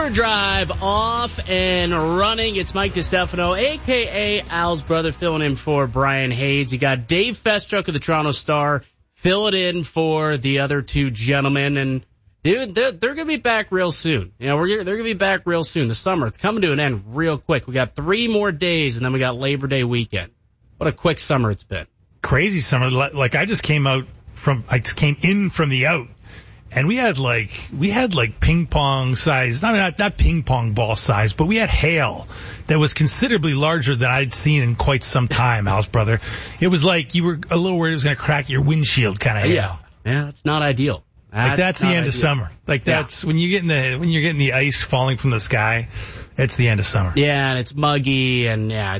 Boomer Drive off and running. It's Mike DeStefano, a.k.a. Al's brother, filling in for Brian Hayes. You got Dave Festruck of the Toronto Star filling in for the other two gentlemen. And, dude, they're going to be back real soon. You know, they're going to be back real soon. The summer, it's coming to an end real quick. We got 3 more days, and then we got Labor Day weekend. What a quick summer it's been. Crazy summer. Like, I just came in from the out. And we had ping pong size, not ping pong ball size, but we had hail that was considerably larger than I'd seen in quite some time, Al's brother. It was like you were a little worried it was going to crack your windshield kind of hail. Yeah, that's not ideal. That's the end of summer. That's when you're getting the ice falling from the sky. It's the end of summer. Yeah, and it's muggy, and yeah,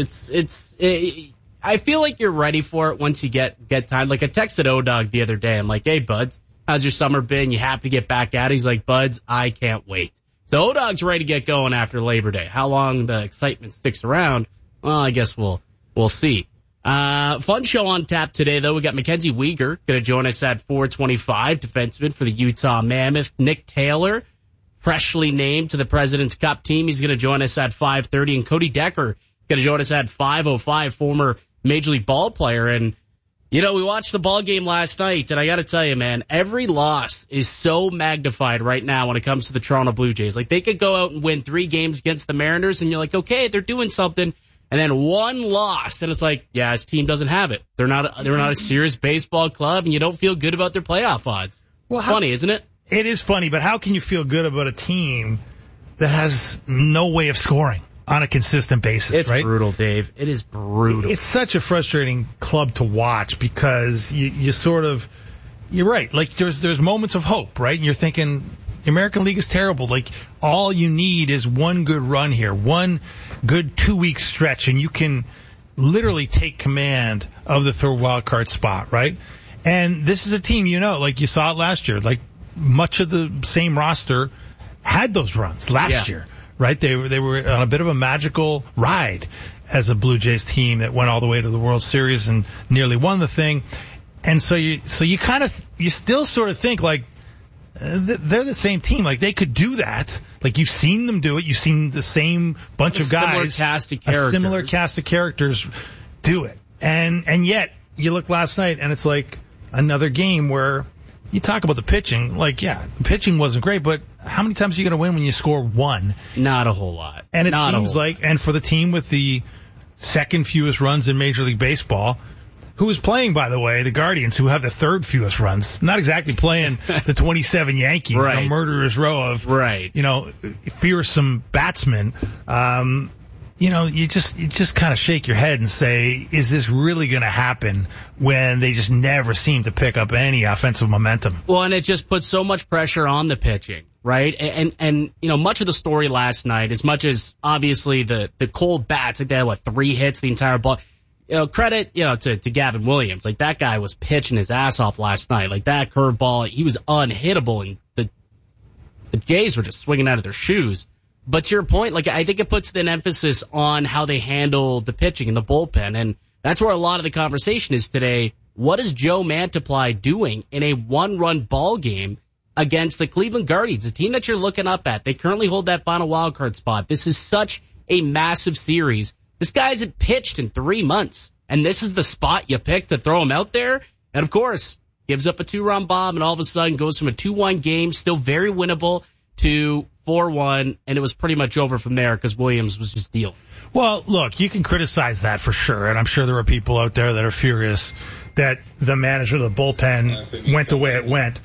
I feel like you're ready for it once you get time. Like I texted O-Dog the other day. I'm like, hey, buds. How's your summer been? You have to get back at it. He's like, Buds, I can't wait. So O-Dog's ready to get going after Labor Day. How long the excitement sticks around, well, I guess we'll see. Fun show on tap today, though. We got Mackenzie Weegar going to join us at 4:25, defenseman for the Utah Mammoth. Nick Taylor, freshly named to the President's Cup team. He's going to join us at 5:30. And Cody Decker going to join us at 5:05, former Major League ball player. And you know, we watched the ball game last night, and I got to tell you, man, every loss is so magnified right now when it comes to the Toronto Blue Jays. Like, they could go out and win 3 games against the Mariners, and you're like, okay, they're doing something. And then one loss, and it's like, yeah, his team doesn't have it. They're not a serious baseball club, and you don't feel good about their playoff odds. Well, funny, isn't it? It is funny, but how can you feel good about a team that has no way of scoring on a consistent basis, it's right? It's brutal, Dave. It is brutal. It's such a frustrating club to watch because you're right. Like there's moments of hope, right? And you're thinking the American League is terrible. Like all you need is one good run here, one good 2-week stretch, and you can literally take command of the third wild card spot, right? And this is a team, like you saw it last year, like much of the same roster had those runs last year. Right, they were on a bit of a magical ride as a Blue Jays team that went all the way to the World Series and nearly won the thing. And so you still sort of think like they're the same team. Like they could do that. Like you've seen them do it. You've seen the same bunch of guys, a similar cast of characters do it. And yet you look last night and it's like another game where you talk about the pitching. Like, yeah, the pitching wasn't great, but how many times are you going to win when you score 1? Not a whole lot. And it seems like, and for the team with the second fewest runs in Major League Baseball, who is playing, by the way, the Guardians, who have the third fewest runs, not exactly playing the 27 Yankees, a murderer's row of, fearsome batsmen. You just kind of shake your head and say, is this really going to happen when they just never seem to pick up any offensive momentum? Well, and it just puts so much pressure on the pitching, right? And much of the story last night, as much as obviously the cold bats, like they had 3 hits the entire ball. Credit, to Gavin Williams. Like that guy was pitching his ass off last night. Like that curveball, he was unhittable, and the Jays were just swinging out of their shoes. But to your point, like I think it puts an emphasis on how they handle the pitching and the bullpen, and that's where a lot of the conversation is today. What is Joe Mantiply doing in a 1-run ball game against the Cleveland Guardians, a team that you're looking up at? They currently hold that final wildcard spot. This is such a massive series. This guy hasn't pitched in 3 months, and this is the spot you pick to throw him out there. And of course, gives up a 2-run bomb, and all of a sudden goes from a 2-1 game, still very winnable, to 4-1, and it was pretty much over from there because Williams was just dealing. Well, look, you can criticize that for sure, and I'm sure there are people out there that are furious that the manager of the bullpen went the way it went.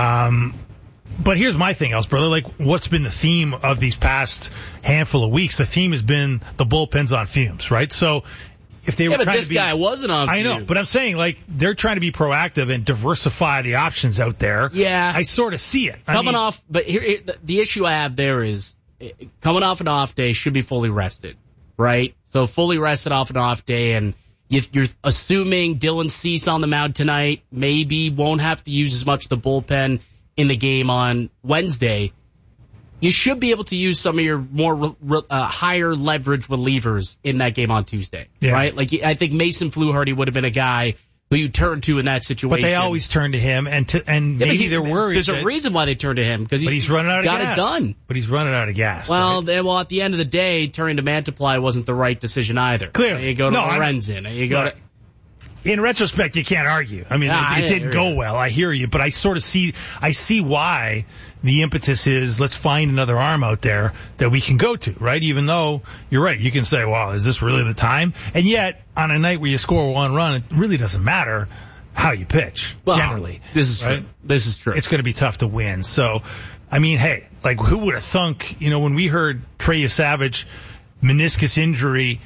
But here's my thing, Else, brother. Like, what's been the theme of these past handful of weeks? The theme has been the bullpen's on fumes, right? So if they were but trying this to be, guy wasn't on fumes. I know, but I'm saying, like, they're trying to be proactive and diversify the options out there. Yeah. I sort of see it. But here, the issue I have there is coming off an off day should be fully rested, right? So fully rested off an off day, and if you're assuming Dylan Cease on the mound tonight, maybe won't have to use as much of the bullpen in the game on Wednesday, you should be able to use some of your more higher leverage relievers in that game on Tuesday, right? Like, I think Mason Fluharty would have been a guy who you turn to in that situation. But they always turn to him, and maybe they're worried. There's a reason why they turn to him, because he's running out of gas. Got it done. But he's running out of gas. Well, right? At the end of the day, turning to Mantiply wasn't the right decision either. Clearly. You go to Lorenzen. You go to... In retrospect, you can't argue. I mean, it didn't go well. I hear you, but I sort of see why the impetus is, let's find another arm out there that we can go to, right? Even though you're right, you can say, well, is this really the time? And yet, on a night where you score one run, it really doesn't matter how you pitch, generally. This is right? true. This is true. It's going to be tough to win. So, I mean, hey, like, who would have thunk, when we heard Trey Savage meniscus injury,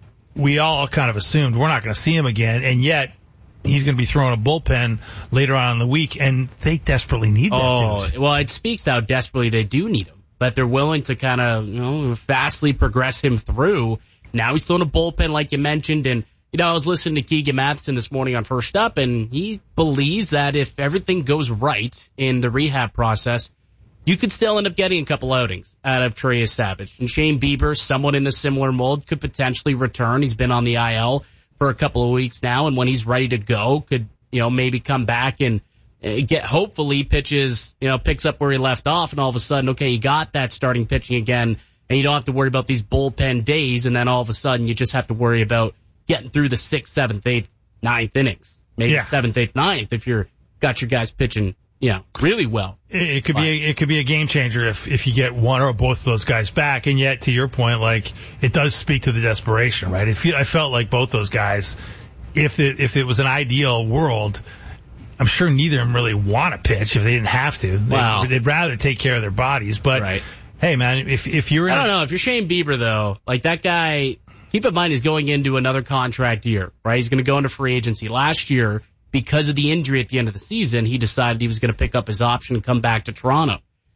we all kind of assumed we're not going to see him again, and yet he's going to be throwing a bullpen later on in the week, and they desperately need that. Well, it speaks to how desperately they do need him, but they're willing to kind of fastly progress him through. Now he's throwing a bullpen, like you mentioned, and I was listening to Keegan Matheson this morning on First Up, and he believes that if everything goes right in the rehab process, you could still end up getting a couple outings out of Trey Savage. And Shane Bieber, someone in the similar mold, could potentially return. He's been on the IL for a couple of weeks now, and when he's ready to go, could, maybe come back and hopefully picks up where he left off, and all of a sudden, okay, you got that starting pitching again, and you don't have to worry about these bullpen days, and then all of a sudden you just have to worry about getting through the 6th, 7th, 8th, 9th innings. Maybe 7th, 8th, 9th if you're got your guys pitching really well. It could be a game changer if you get one or both of those guys back. And yet, to your point, like, it does speak to the desperation, right? I felt like both those guys, if it was an ideal world, I'm sure neither of them really want to pitch if they didn't have to. They'd rather take care of their bodies. But hey, man, if you're I don't know, if you're Shane Bieber though, like that guy, keep in mind he's going into another contract year, right? He's going to go into free agency. Last year, because of the injury at the end of the season, he decided he was going to pick up his option and come back to Toronto.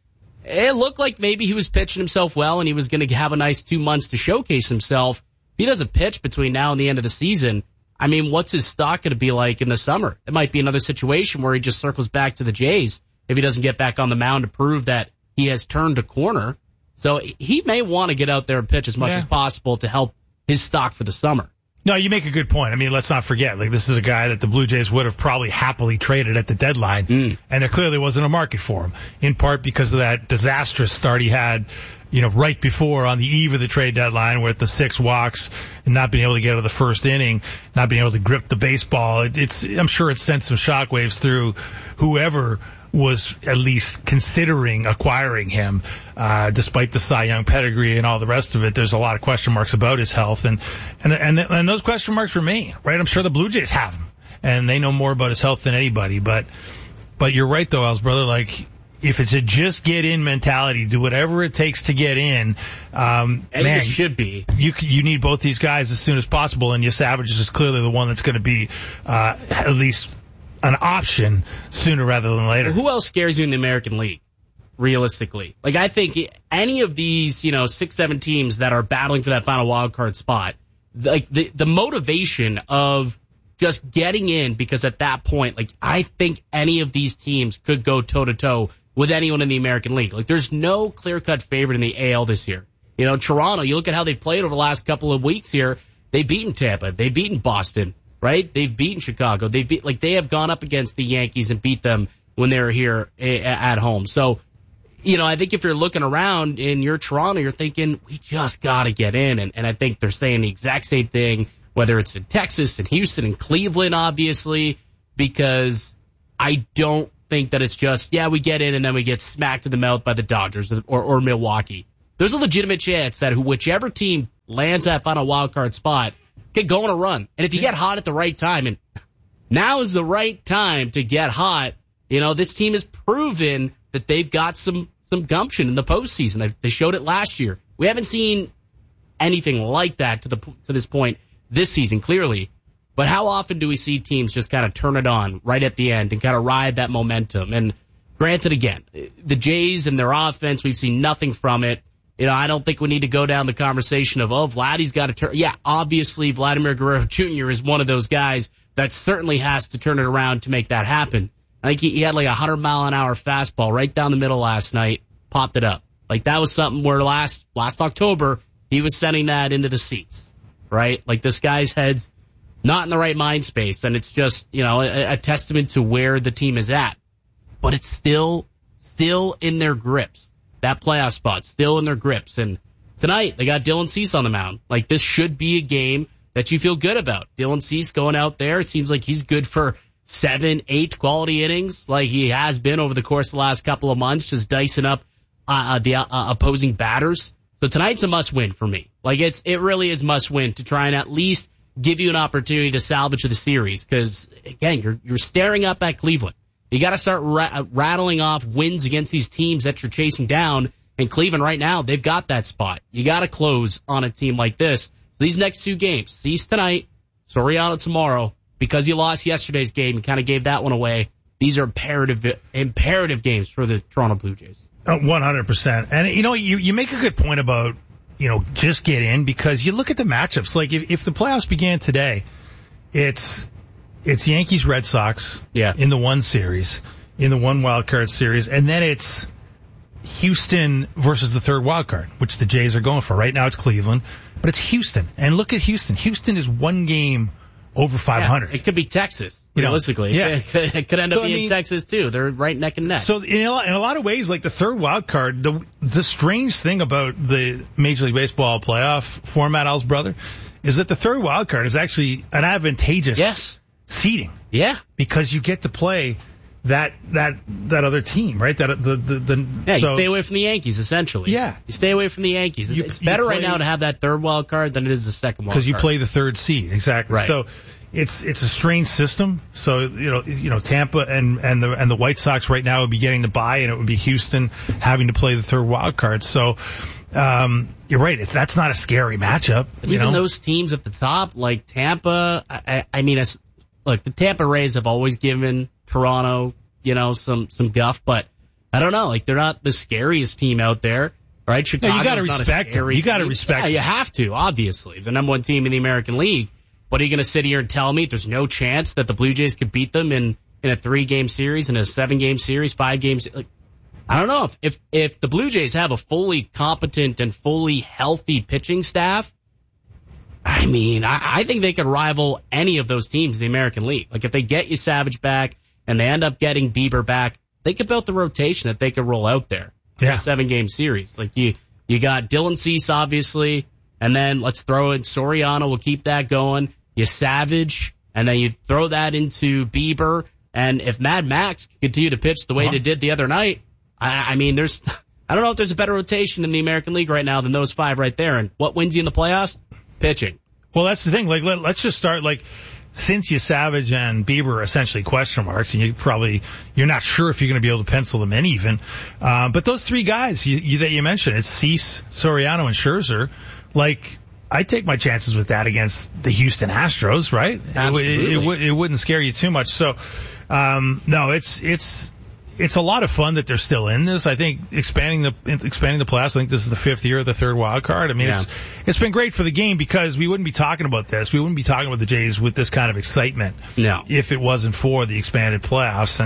It looked like maybe he was pitching himself well and he was going to have a nice 2 months to showcase himself. If he doesn't pitch between now and the end of the season, I mean, what's his stock going to be like in the summer? It might be another situation where he just circles back to the Jays if he doesn't get back on the mound to prove that he has turned a corner. So he may want to get out there and pitch as much as possible to help his stock for the summer. No, you make a good point. I mean, let's not forget, like, this is a guy that the Blue Jays would have probably happily traded at the deadline, and there clearly wasn't a market for him, in part because of that disastrous start he had, right before on the eve of the trade deadline with the 6 walks and not being able to get out of the first inning, not being able to grip the baseball. I'm sure it sent some shockwaves through whoever was at least considering acquiring him, despite the Cy Young pedigree and all the rest of it. There's a lot of question marks about his health, and those question marks remain, right? I'm sure the Blue Jays have him, and they know more about his health than anybody. But you're right though, Al's brother. Like, if it's a just get in mentality, do whatever it takes to get in. It should be. You need both these guys as soon as possible, and Savage is clearly the one that's going to be at least an option sooner rather than later. Who else scares you in the American League, realistically? Like, I think any of these, 6-7 teams that are battling for that final wild card spot, like the motivation of just getting in, because at that point, like, I think any of these teams could go toe to toe with anyone in the American League. Like, there's no clear cut favorite in the AL this year. Toronto, you look at how they played over the last couple of weeks here. They've beaten Tampa. They've beaten Boston. Right? They've beaten Chicago. They have gone up against the Yankees and beat them when they were here at home. So, I think if you're looking around and you're Toronto, you're thinking, we just got to get in. And I think they're saying the exact same thing, whether it's in Texas and Houston and Cleveland, obviously, because I don't think that it's just, we get in and then we get smacked in the mouth by the Dodgers or Milwaukee. There's a legitimate chance that whichever team lands that final wild card spot get going a run. And if you get hot at the right time, and now is the right time to get hot, this team has proven that they've got some gumption in the postseason. They showed it last year. We haven't seen anything like that to this point this season, clearly. But how often do we see teams just kind of turn it on right at the end and kind of ride that momentum? And granted, again, the Jays and their offense, we've seen nothing from it. I don't think we need to go down the conversation of, Vladdy's got to turn. Yeah, obviously, Vladimir Guerrero Jr. is one of those guys that certainly has to turn it around to make that happen. I think he had like a 100-mile-an-hour fastball right down the middle last night, popped it up. Like, that was something where last October, he was sending that into the seats, right? Like, this guy's head's not in the right mind space, and it's just, a testament to where the team is at. But it's still in their grips. That playoff spot, still in their grips. And tonight, they got Dylan Cease on the mound. Like, this should be a game that you feel good about. Dylan Cease going out there, it seems like he's good for 7, 8 quality innings, like he has been over the course of the last couple of months, just dicing up the opposing batters. So tonight's a must-win for me. Like, it really is must-win to try and at least give you an opportunity to salvage the series. Because, again, you're staring up at Cleveland. You got to start rattling off wins against these teams that you're chasing down. And Cleveland right now, they've got that spot. You got to close on a team like this. These next 2 games, Cease tonight, Soriano tomorrow. Because you lost yesterday's game, you kind of gave that one away. These are imperative games for the Toronto Blue Jays. 100%. And, you make a good point about, just get in, because you look at the matchups. Like, if the playoffs began today, it's Yankees, Red Sox in the one series, in the one wild card series, and then it's Houston versus the third wild card, which the Jays are going for. Right now it's Cleveland, but it's Houston. And look at Houston. Houston is 1 game over 500. Yeah, it could be Texas, realistically. Yeah. It could end up being Texas, too. They're right neck and neck. So in a lot of ways, like the third wild card, the strange thing about the Major League Baseball playoff format, Al's brother, is that the third wild card is actually an advantageous seeding. Yeah. Because you get to play that other team, right? You stay away from the Yankees, essentially. Yeah. You stay away from the Yankees. It's better right now to have that third wild card than it is the second wild card. Because you play the third seed, exactly. Right. So it's a strange system. So, Tampa and the White Sox right now would be getting the bye, and it would be Houston having to play the third wild card. So, you're right. That's not a scary matchup. Even those teams at the top, like Tampa, look, the Tampa Rays have always given Toronto, some guff, but I don't know. Like, they're not the scariest team out there, right? Chicago's you got to respect them. You got to respect them. Yeah, you have to, obviously. The number 1 team in the American League. But are you going to sit here and tell me there's no chance that the Blue Jays could beat them in a 3-game series, in a 7-game series, 5 games? Like, I don't know. If the Blue Jays have a fully competent and fully healthy pitching staff, I think they could rival any of those teams in the American League. Like, if they get you Savage back and they end up getting Bieber back, they could build the rotation that they could roll out there in a 7-game series. Like, you got Dylan Cease, obviously, and then let's throw in Soriano. We'll keep that going. You Savage, and then you throw that into Bieber. And if Mad Max continue to pitch the way they did the other night, I don't know if there's a better rotation in the American League right now than those 5 right there. And what wins you in the playoffs? Pitching. Well, that's the thing. Like, let's just start, since you Savage and Bieber are essentially question marks, and you're not sure if you're going to be able to pencil them in even. But those 3 guys that you mentioned, it's Cease, Soriano, and Scherzer. Like, I take my chances with that against the Houston Astros, right? Absolutely. It wouldn't scare you too much. So, no, it's a lot of fun that they're still in this. I think expanding the playoffs, I think this is the 5th year of the third wild card. It's been great for the game, because we wouldn't be talking about this. We wouldn't be talking about the Jays with this kind of excitement. No. If it wasn't for the expanded playoffs.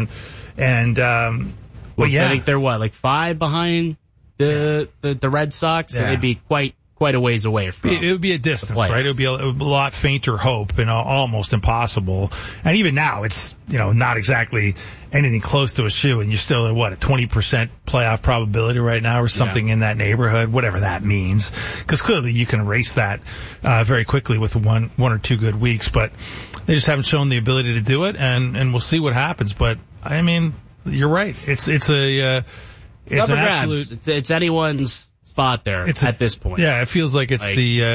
I think they're 5 behind the Red Sox? Yeah. They'd be quite a ways away from it. It would be a distance, right? It would be a lot fainter hope and almost impossible. And even now, it's, not exactly anything close to a shoe, and you're still at, a 20% playoff probability right now, or something in that neighborhood, whatever that means. Because clearly you can erase that very quickly with one or 2 good weeks, but they just haven't shown the ability to do it, and we'll see what happens. But you're right. It's an absolute. It's anyone's spot there at this point. Yeah, it feels like it's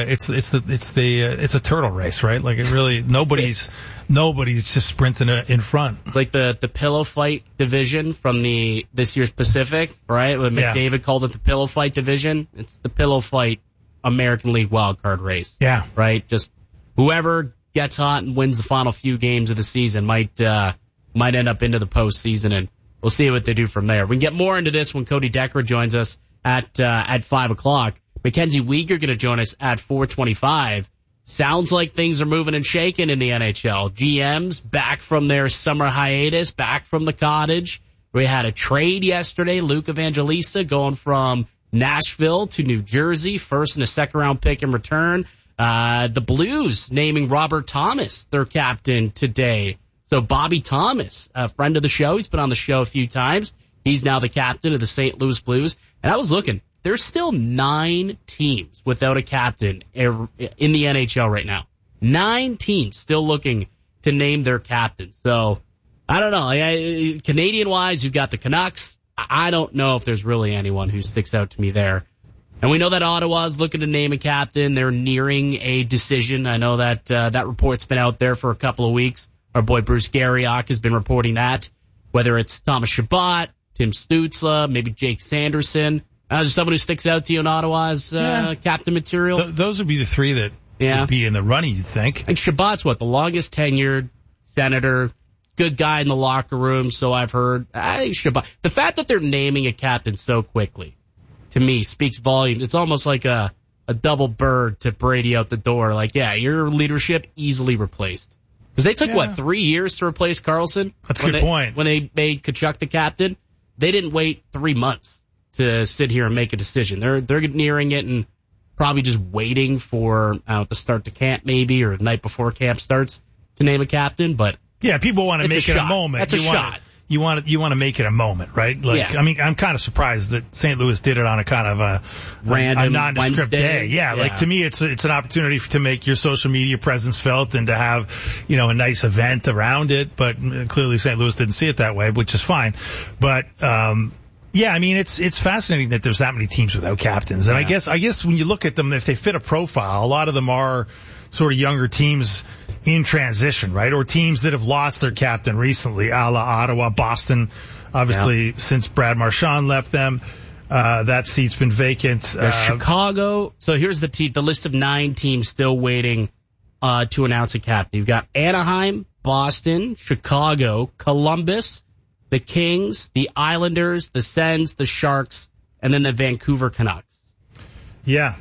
a turtle race, right? Like, it really nobody's just sprinting in front. It's like the pillow fight division from this year's Pacific, right? When McDavid called it the pillow fight division, it's the pillow fight American League wildcard race. Yeah, right. Just whoever gets hot and wins the final few games of the season might end up into the postseason, and we'll see what they do from there. We can get more into this when Cody Decker joins us at 5:00. Mackenzie Weegar going to join us at 4:25. Sounds like things are moving and shaking in the NHL. GMs back from their summer hiatus, back from the cottage. We had a trade yesterday. Luke Evangelista going from Nashville to New Jersey, first and a second round pick in return. The Blues naming Robert Thomas their captain today. So Bobby Thomas, a friend of the show, he's been on the show a few times. He's now the captain of the St. Louis Blues. And I was looking, there's still 9 teams without a captain in the NHL right now. 9 teams still looking to name their captain. So I don't know. Canadian-wise, you've got the Canucks. I don't know if there's really anyone who sticks out to me there. And we know that Ottawa's looking to name a captain. They're nearing a decision. I know that that report's been out there for a couple of weeks. Our boy Bruce Garriock has been reporting that. Whether it's Thomas Chabot, Tim Stützle, maybe Jake Sanderson. Is there someone who sticks out to you in Ottawa's captain material? Those would be the 3 that would be in the running, you'd think. And Chabot's the longest tenured senator, good guy in the locker room, so I've heard. I think Chabot. The fact that they're naming a captain so quickly, to me, speaks volumes. It's almost like a double bird to Brady out the door. Like, your leadership easily replaced. Because they took, 3 years to replace Carlson? That's a good point. When they made Tkachuk the captain, they didn't wait 3 months to sit here and make a decision. They're nearing it and probably just waiting for the start to camp maybe or the night before camp starts to name a captain. But yeah, people want to make it a moment. That's a shot. You want to make it a moment, right? I mean, I'm kind of surprised that St. Louis did it on a kind of a random nondescript Wednesday. day. Yeah, like to me, it's an opportunity to make your social media presence felt and to have, a nice event around it. But clearly St. Louis didn't see it that way, which is fine. But, I mean, it's fascinating that there's that many teams without captains. And I guess when you look at them, if they fit a profile, a lot of them are sort of younger teams in transition, right? Or teams that have lost their captain recently, a la Ottawa, Boston, obviously, since Brad Marchand left them. That seat's been vacant. Chicago. So here's the list of 9 teams still waiting to announce a captain. You've got Anaheim, Boston, Chicago, Columbus, the Kings, the Islanders, the Sens, the Sharks, and then the Vancouver Canucks. Yeah.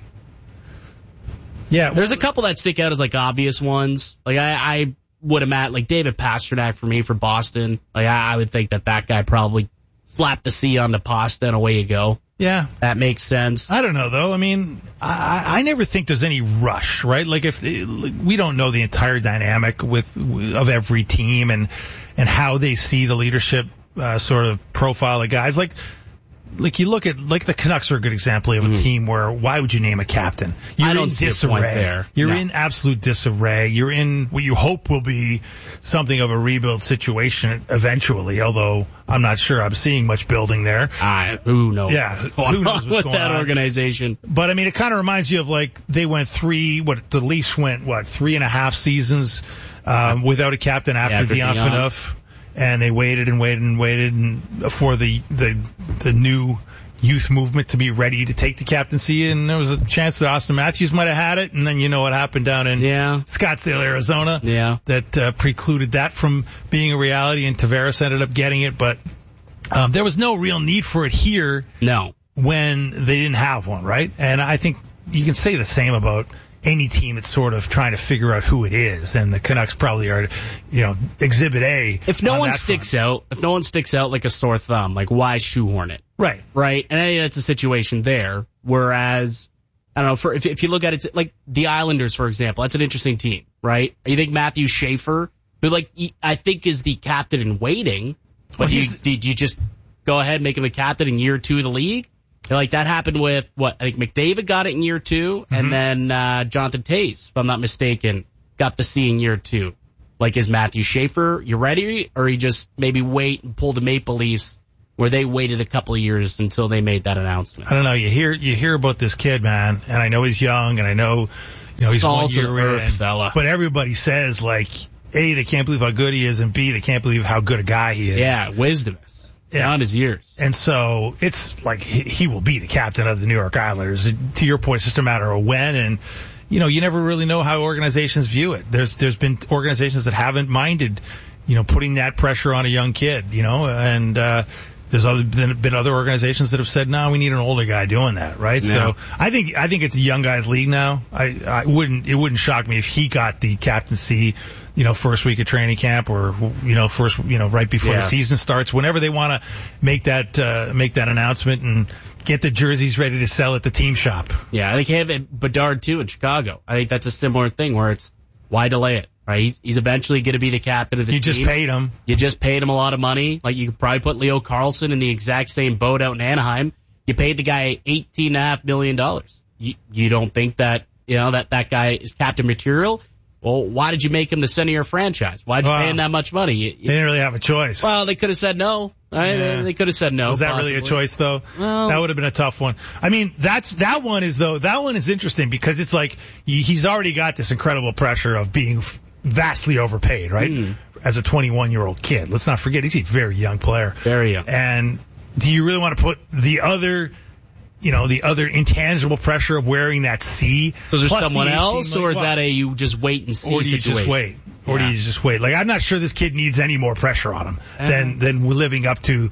Yeah. There's a couple that stick out as obvious ones. I would imagine David Pastrnak for me for Boston. I would think that guy probably slapped the C on the pasta and away you go. Yeah. That makes sense. I don't know though. I mean, I never think there's any rush, right? We don't know the entire dynamic of every team and how they see the leadership, sort of profile of guys. Like you look at the Canucks are a good example of a team where why would you name a captain? You're in disarray. You're in absolute disarray. You're in what you hope will be something of a rebuild situation eventually, although I'm not sure I'm seeing much building there. Who knows? Yeah, who knows what's going on that organization? But I mean, it kind of reminds you of they went the Leafs went 3.5 seasons without a captain after Dion Phaneuf. And they waited for the new youth movement to be ready to take the captaincy, and there was a chance that Austin Matthews might have had it, and then you know what happened down in Scottsdale, Arizona, that precluded that from being a reality, and Tavares ended up getting it, but there was no real need for it here when they didn't have one, right? And I think you can say the same about any team that's sort of trying to figure out who it is, and the Canucks probably are, exhibit A. If no one sticks out like a sore thumb, why shoehorn it? Right. Right. And I think that's a situation there. Whereas, I don't know, if you look at it, like the Islanders, for example, that's an interesting team, right? You think Matthew Schaefer, who I think is the captain in waiting, but do you just go ahead and make him a captain in year 2 of the league? That happened with, I think McDavid got it in year 2, and then Jonathan Toews, if I'm not mistaken, got the C in year 2. Is Matthew Schaefer, you ready? Or you just maybe wait and pull the Maple Leafs, where they waited a couple of years until they made that announcement? I don't know. You hear about this kid, man, and I know he's young, and I know, he's 1 year in, fella. But everybody says, A, they can't believe how good he is, and B, they can't believe how good a guy he is. Yeah, wisdom. Beyond his years. And so it's he will be the captain of the New York Islanders. To your point, it's just a matter of when, and you never really know how organizations view it. There's been organizations that haven't minded, putting that pressure on a young kid, and there's There's been other organizations that have said, no, we need an older guy doing that, right? Yeah. So I think it's a young guys league now. It wouldn't shock me if he got the captaincy, first week of training camp or, right before the season starts, whenever they want to make that announcement and get the jerseys ready to sell at the team shop. Yeah, I think they have Bedard too in Chicago. I think that's a similar thing where it's, why delay it, right? He's eventually going to be the captain of the team. You just paid him. You just paid him a lot of money. Like, you could probably put Leo Carlsson in the exact same boat out in Anaheim. You paid the guy $18.5 million. You don't think that, that guy is captain material? Well, why did you make him the center of your franchise? Why did you pay him that much money? They didn't really have a choice. Well, they could have said no. Yeah. They could have said no. Was that possibly. really a choice, though? Well, that would have been a tough one. I mean, that one is interesting because it's like he's already got this incredible pressure of being vastly overpaid, right? As a 21-year-old kid. Let's not forget, he's a very young player. Very young. And do you really want to put the other intangible pressure of wearing that C? So is there someone else, or is that you just wait and see situation? Or do you just wait? Like, I'm not sure this kid needs any more pressure on him than living up to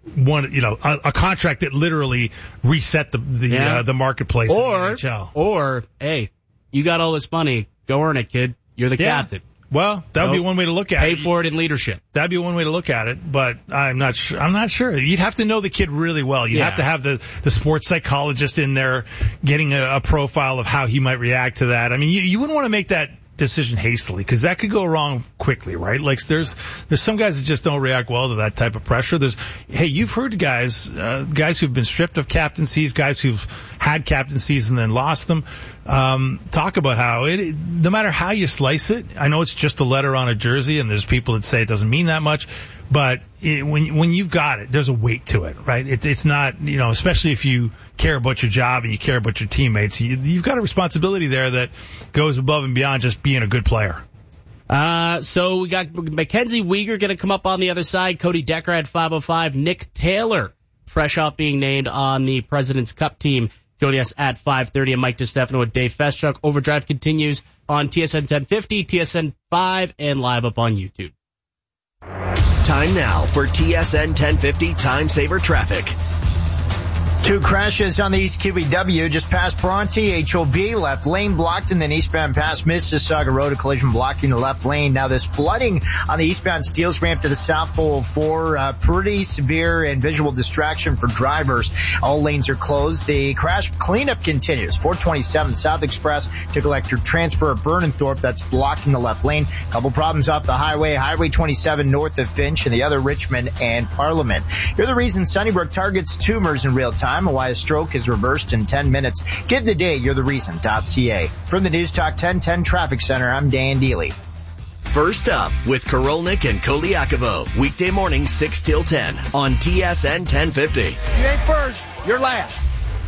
a contract that literally reset the marketplace in the NHL. Or, hey, you got all this money, go earn it, kid. You're the captain. Well, that would be one way to look at it. Pay for it in leadership. That'd be one way to look at it, but I'm not sure. You'd have to know the kid really well. You'd have to have the sports psychologist in there getting a profile of how he might react to that. I mean, you wouldn't want to make that decision hastily because that could go wrong quickly, right? Like there's some guys that just don't react well to that type of pressure. You've heard guys who've been stripped of captaincies, guys who've had captaincies and then lost them, talk about how no matter how you slice it, I know it's just a letter on a jersey and there's people that say it doesn't mean that much, but when you've got it, there's a weight to it, right? It's not, especially if you care about your job and you care about your teammates, you've got a responsibility there that goes above and beyond just being a good player. So we got Mackenzie Weegar going to come up on the other side. Cody Decker at 5:05. Nick Taylor, fresh off being named on the President's Cup team, joining us at 5:30. And Mike DeStefano with Dave Feschuk. Overdrive continues on TSN 1050, TSN 5, and live up on YouTube. Time now for TSN 1050 Time Saver Traffic. 2 crashes on the East QEW just past Bronte, HOV, left lane blocked, and then eastbound past Mississauga Road, a collision blocking the left lane. Now this flooding on the eastbound Steeles ramp to the South 404, pretty severe and visual distraction for drivers. All lanes are closed. The crash cleanup continues. 427 South Express to Collector Transfer at Burnenthorpe, that's blocking the left lane. Couple problems off the highway, Highway 27 north of Finch and the other Richmond and Parliament. You're the reason Sunnybrook targets tumors in real time. Why a stroke is reversed in 10 minutes. Give the day You're the Reason.ca. From the News Talk 1010 Traffic Center, I'm Dan Deely. First up with Korolnik and Koliakovo. Weekday morning 6 till 10 on TSN 1050. You ain't first, you're last.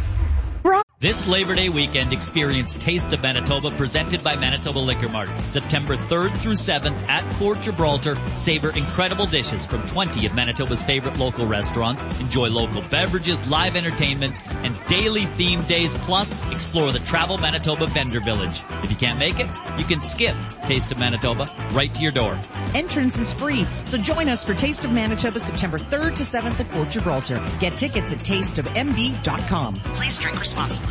This Labor Day weekend, experience Taste of Manitoba presented by Manitoba Liquor Mart. September 3rd through 7th at Fort Gibraltar. Savor incredible dishes from 20 of Manitoba's favorite local restaurants. Enjoy local beverages, live entertainment, and daily themed days. Plus, explore the Travel Manitoba Vendor Village. If you can't make it, you can skip Taste of Manitoba right to your door. Entrance is free, so join us for Taste of Manitoba September 3rd to 7th at Fort Gibraltar. Get tickets at tasteofmb.com. Please drink responsibly.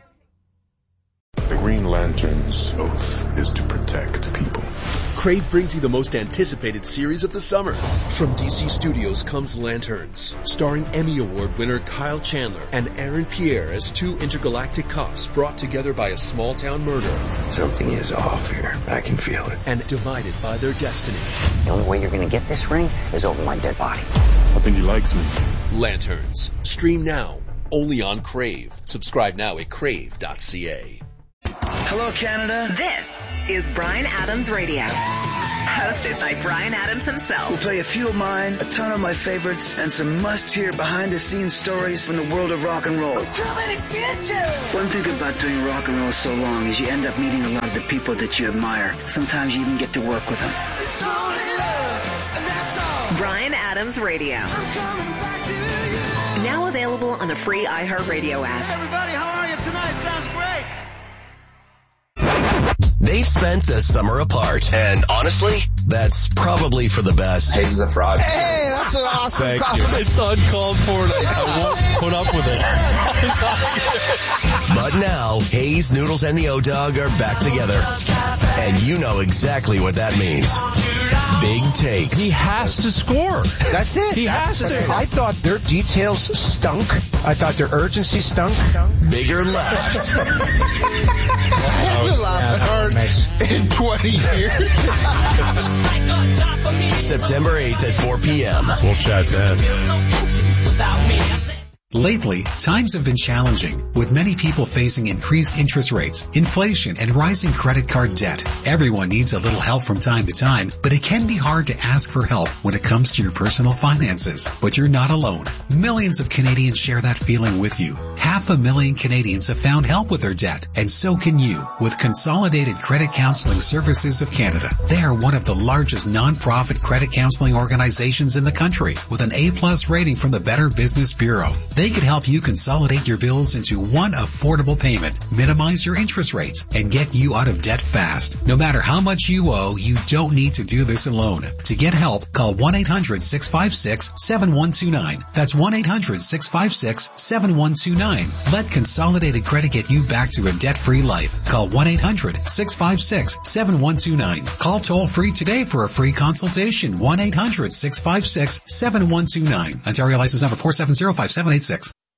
The Green Lantern's oath is to protect people. Crave brings you the most anticipated series of the summer. From DC Studios comes Lanterns, starring Emmy Award winner Kyle Chandler and Aaron Pierre as 2 intergalactic cops brought together by a small-town murder. Something is off here. I can feel it. And divided by their destiny. The only way you're going to get this ring is over my dead body. I think he likes me. Lanterns. Stream now. Only on Crave. Subscribe now at crave.ca. Hello, Canada. This is Bryan Adams Radio, hosted by Bryan Adams himself. We'll play a few of mine, a ton of my favorites, and some must-hear behind-the-scenes stories from the world of rock and roll. I'm coming to get you! One thing about doing rock and roll so long is you end up meeting a lot of the people that you admire. Sometimes you even get to work with them. It's only love, and that's all. Bryan Adams Radio. I'm coming back to you. Now available on the free iHeartRadio app. Hey, everybody, how are you tonight? Sounds great. They've spent the summer apart, and honestly, that's probably for the best. Hayes is a fraud. Hey, that's an awesome compliment. It's uncalled for. I won't put up with it. But now, Hayes, Noodles, and the O-Dog are back together. And you know exactly what that means. Big takes. He has to score. That's it. He has to. I thought their details stunk. I thought their urgency stunk. Bigger laughs. I haven't laughed hard in 20 years. September 8th at 4 p.m. We'll chat then. Lately, times have been challenging, with many people facing increased interest rates, inflation, and rising credit card debt. Everyone needs a little help from time to time, but it can be hard to ask for help when it comes to your personal finances. But you're not alone. Millions of Canadians share that feeling with you. 500,000 Canadians have found help with their debt, and so can you, with Consolidated Credit Counseling Services of Canada. They are one of the largest non-profit credit counseling organizations in the country, with an A+ rating from the Better Business Bureau. They can help you consolidate your bills into one affordable payment, minimize your interest rates, and get you out of debt fast. No matter how much you owe, you don't need to do this alone. To get help, call 1-800-656-7129. That's 1-800-656-7129. Let Consolidated Credit get you back to a debt-free life. Call 1-800-656-7129. Call toll-free today for a free consultation. 1-800-656-7129. Ontario license number 4705786.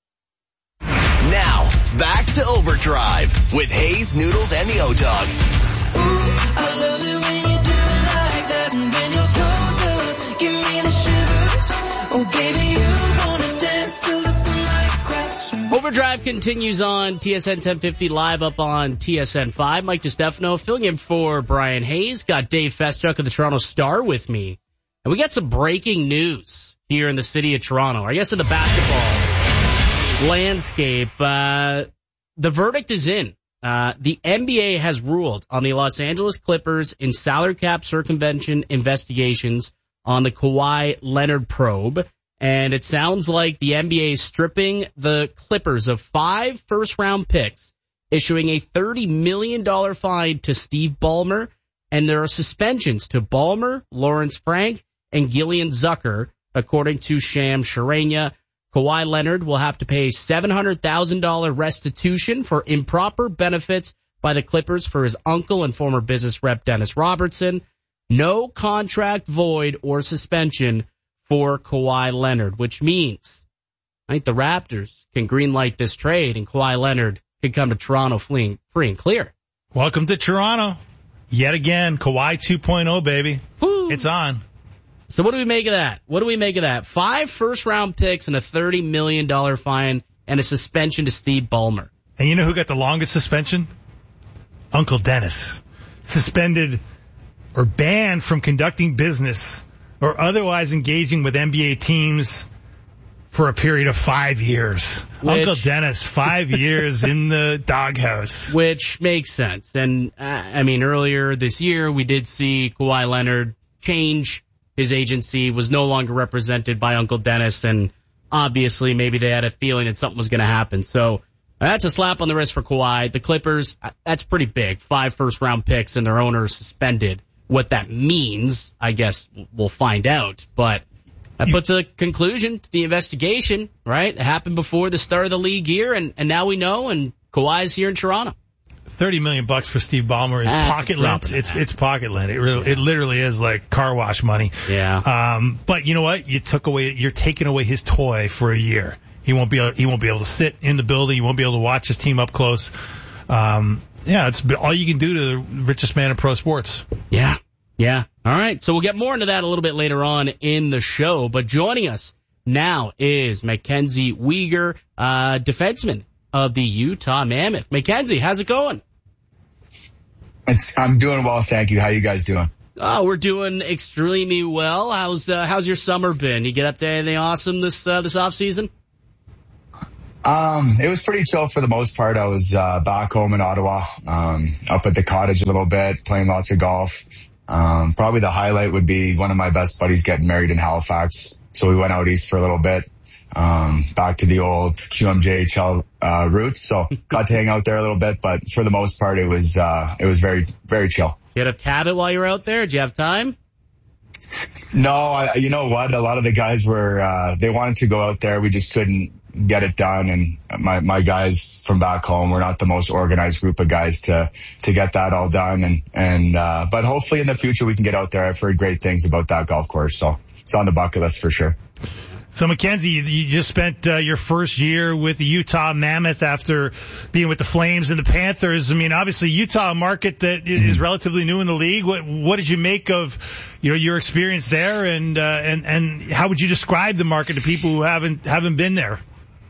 Now, back to Overdrive with Hayes, Noodles, and the O-Dog. I love it when you do it like that, and then you're closer, give me the shivers. Oh, baby, you wanna dance till the sunlight cracks. Overdrive continues on TSN 1050 live up on TSN 5. Mike DiStefano filling in for Brian Hayes. Got Dave Feschuk of the Toronto Star with me. And we got some breaking news here in the city of Toronto. I guess in the basketball landscape, the verdict is in. The NBA has ruled on the Los Angeles Clippers in salary cap circumvention investigations on the Kawhi Leonard probe. And it sounds like the NBA is stripping the Clippers of 5 first-round picks, issuing a $30 million fine to Steve Ballmer, and there are suspensions to Ballmer, Lawrence Frank, and Gillian Zucker, according to Shams Charania. Kawhi Leonard will have to pay a $700,000 restitution for improper benefits by the Clippers for his uncle and former business rep Dennis Robertson. No contract void or suspension for Kawhi Leonard, which means I think the Raptors can greenlight this trade and Kawhi Leonard can come to Toronto free and clear. Welcome to Toronto. Yet again, Kawhi 2.0, baby. Woo. It's on. So what do we make of that? 5 first-round picks and a $30 million fine and a suspension to Steve Ballmer. And you know who got the longest suspension? Uncle Dennis. Suspended or banned from conducting business or otherwise engaging with NBA teams for a period of 5 years. Uncle Dennis, 5 years in the doghouse. Which makes sense. And, earlier this year we did see Kawhi Leonard change his agency, was no longer represented by Uncle Dennis, and obviously maybe they had a feeling that something was going to happen. So that's a slap on the wrist for Kawhi. The Clippers, that's pretty big. 5 first-round picks and their owner suspended. What that means, I guess we'll find out. But that puts a conclusion to the investigation, right? It happened before the start of the league year, and now we know, and Kawhi's here in Toronto. $30 million for Steve Ballmer is pocket lint. It's pocket lint. It literally is like car wash money. Yeah. But you know what? You're taking away his toy for a year. He won't be able to sit in the building. You won't be able to watch his team up close. It's all you can do to the richest man in pro sports. Yeah. All right. So we'll get more into that a little bit later on in the show. But joining us now is Mackenzie Weegar, defenseman of the Utah Mammoth. Mackenzie, how's it going? I'm doing well, thank you. How you guys doing? Oh, we're doing extremely well. How's your summer been? You get up to anything awesome this off season? It was pretty chill for the most part. I was back home in Ottawa, up at the cottage a little bit, playing lots of golf. Probably the highlight would be one of my best buddies getting married in Halifax, so we went out east for a little bit. Back to the old QMJHL roots, so got to hang out there a little bit, but for the most part it was very, very chill. You had a cabin while you were out there? Did you have time? No, you know what? A lot of the guys were, they wanted to go out there. We just couldn't get it done. And my guys from back home, we're not the most organized group of guys to get that all done. But hopefully in the future we can get out there. I've heard great things about that golf course. So it's on the bucket list for sure. So, Mackenzie, you just spent your first year with the Utah Mammoth after being with the Flames and the Panthers. I mean, obviously, Utah, a market that is relatively new in the league. What did you make of your experience there, and how would you describe the market to people who haven't been there?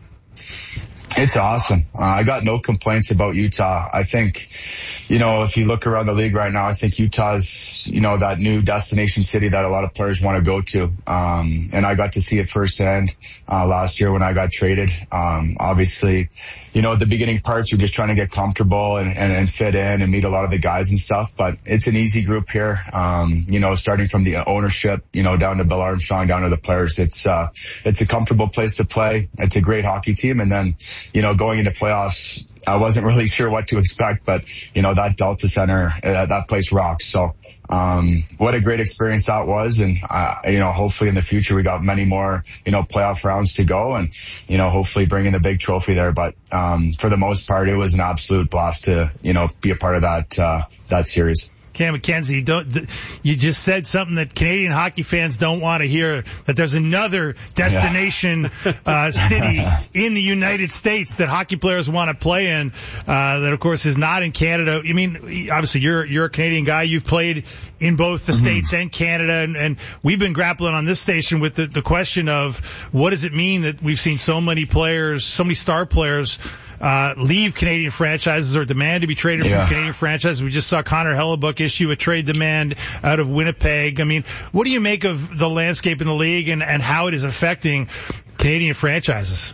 It's awesome. I got no complaints about Utah. I think, if you look around the league right now, I think Utah's, that new destination city that a lot of players want to go to. And I got to see it firsthand, last year when I got traded. Obviously, the beginning parts, you're just trying to get comfortable and fit in and meet a lot of the guys and stuff. But it's an easy group here. Starting from the ownership, down to Bill Armstrong, down to the players. It's a comfortable place to play. It's a great hockey team. And then, going into playoffs, I wasn't really sure what to expect, but, that Delta Center, that place rocks. So, what a great experience that was. And, hopefully in the future we got many more, playoff rounds to go and, hopefully bringing the big trophy there. But, for the most part, it was an absolute blast to, be a part of that series. Cam Mackenzie, you just said something that Canadian hockey fans don't want to hear, that there's another destination city in the United States that hockey players want to play in, that of course is not in Canada. I mean, obviously you're a Canadian guy. You've played in both the States and Canada, and we've been grappling on this station with the question of what does it mean that we've seen so many star players leave Canadian franchises or demand to be traded from Canadian franchises. We just saw Connor Hellebuck issue a trade demand out of Winnipeg. I mean, what do you make of the landscape in the league and how it is affecting Canadian franchises?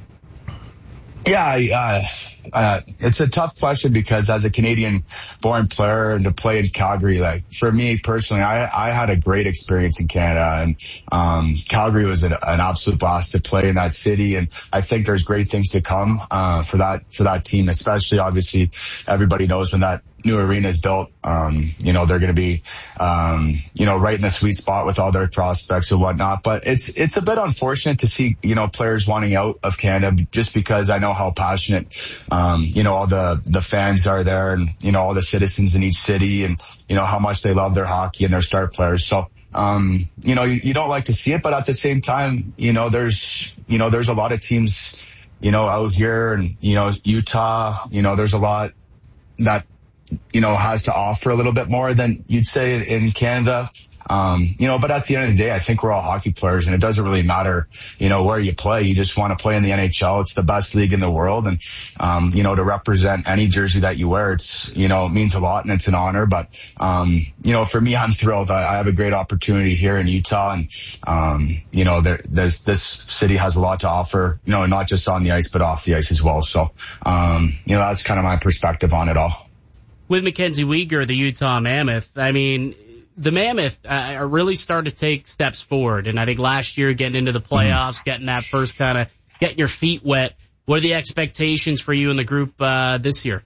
Yeah, it's a tough question because as a Canadian-born player and to play in Calgary, like for me personally, I had a great experience in Canada, and Calgary was an absolute blast to play in that city. And I think there's great things to come for that team, especially obviously everybody knows when that new arena is built, they're going to be, right in the sweet spot with all their prospects and whatnot. But it's a bit unfortunate to see, players wanting out of Canada just because I know how passionate, all the fans are there and, all the citizens in each city and, how much they love their hockey and their star players. So, you don't like to see it, but at the same time, there's a lot of teams, out here and, Utah, there's a lot that, has to offer a little bit more than you'd say in Canada. But at the end of the day, I think we're all hockey players and it doesn't really matter, where you play. You just want to play in the NHL. It's the best league in the world. And, to represent any jersey that you wear, it's, it means a lot and it's an honor. But, for me, I'm thrilled. I have a great opportunity here in Utah and, this city has a lot to offer, not just on the ice, but off the ice as well. So, that's kind of my perspective on it all. With Mackenzie Weegar, the Utah Mammoth, I mean, the Mammoth really started to take steps forward. And I think last year, getting into the playoffs, getting that first getting your feet wet. What are the expectations for you in the group this year?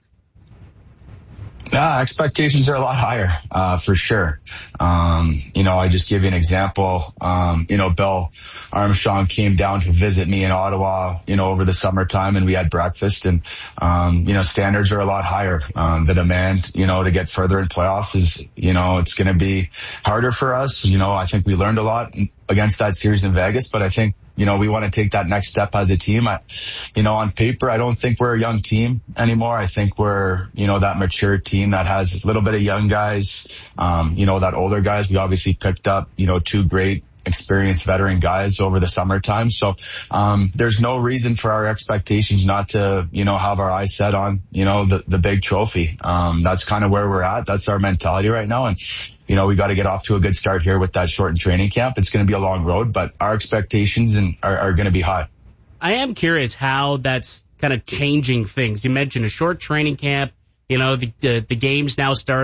Expectations are a lot higher, for sure. I just give you an example. Bill Armstrong came down to visit me in Ottawa, over the summertime and we had breakfast and, standards are a lot higher. The demand, to get further in playoffs is, it's going to be harder for us. I think we learned a lot against that series in Vegas, but I think, we want to take that next step as a team. On paper, I don't think we're a young team anymore. I think we're, that mature team that has a little bit of young guys, that older guys. We obviously picked up, two great experienced veteran guys over the summertime. So, there's no reason for our expectations not to, have our eyes set on, the big trophy. That's kind of where we're at. That's our mentality right now. And, we got to get off to a good start here with that shortened training camp. It's going to be a long road, but our expectations are going to be high. I am curious how that's kind of changing things. You mentioned a short training camp. The games now start